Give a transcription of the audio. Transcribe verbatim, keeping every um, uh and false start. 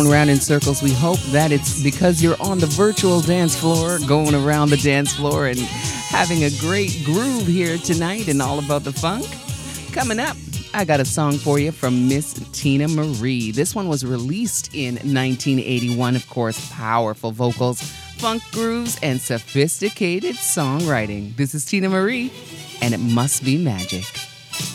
Around in circles. We hope that it's because you're on the virtual dance floor, going around the dance floor and having a great groove here tonight and all about the funk. Coming up, I got a song for you from Miss Tina Marie. This one was released in nineteen eighty-one. Of course, powerful vocals, funk grooves, and sophisticated songwriting. This is Tina Marie, and it must be magic.